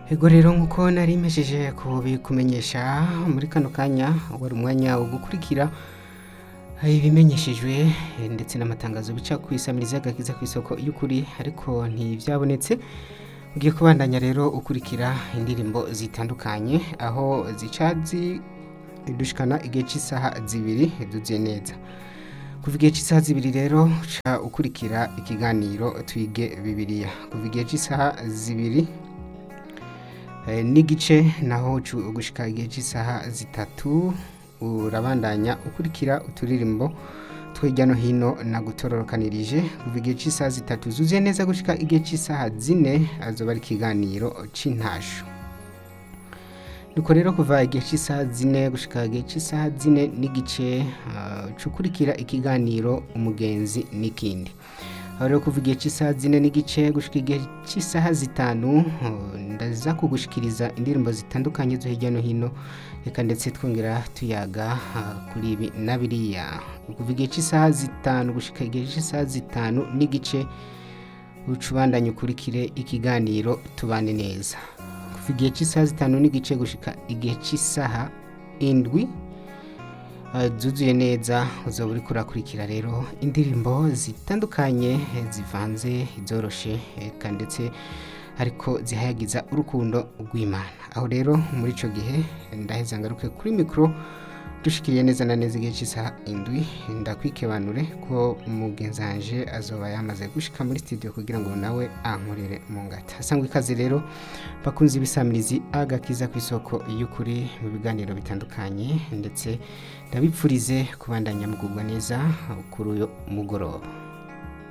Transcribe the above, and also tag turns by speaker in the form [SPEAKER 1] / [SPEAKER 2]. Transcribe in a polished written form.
[SPEAKER 1] Ego rero nkuko nari mpejeje kubikumenyesha muri kano kanya wari umwanya wo gukurikira ibimenyeshejwe ndetse n'amatangazo bica kwisamiriza agakiza ku isoko y'ukuri ariko ntivyabonetse. Ugiye kubandanya rero ukurikira indirimbo zitandukanye aho zica dushikana igihe cy'isaha zibiri duzuye neza. Kuva igihe cy'isaha zibiri rero ca ukurikira ikiganiro twige bibiliya. Kuva igihe cy'isaha zibiri n'igice naho gushika igihe cy'isaha zitatu urabandanya ukurikira uturirimbo tw'irya no hino nagutororokanirije. Kuva igihe cy'isaha zitatu zuzuye neza gushika igihe cy'isaha zine azoba ari ikiganiro c'intasho. Nuko rero kuva igihe cy'isaha zine gushika igihe cy'isaha zine n'igice cukurikira ikiganiro umugenzi n'ikindi. Aho rero kuva igihe cy'isaha zine n'igice gushika igihe cy'isaha zitanu ndaza kugushikiriza indirimbo zitandukanye zo hirya no hino, reka ndetse twongera tuyaga kuri ibi na biriya. Kuva igihe cy'isaha zitanu gushika igihe cy'isaha zitanu n'igice ucubandanya ukurikire ikiganiro tubane neza. Kuva igihe cy'isaha zitanu n'igice gushika igihe cy'isaha indwi zuzuye neza uzoba uriko urakurikira rero indirimbo zitandukanye zivanze izoroshe eka ndetse ariko zihayagiza urukundo rw'Imana. Aho rero muri ico gihe ndaheza ngaruke kuri mikro dushikiriye neza na neza igihe cy'isaha indwi ndakwikebanure ko umugenzanje azoba yamaze gushika muri studio kugira ngo nawe ankorere mu ngata. Sangwa ikaze rero bakunzi bisamirizi agakiza ku isoko y'ukuri mu biganiro bitandukanye ndetse ndabipfurize kubandanya mugubwa neza kuri uyo mugoroba.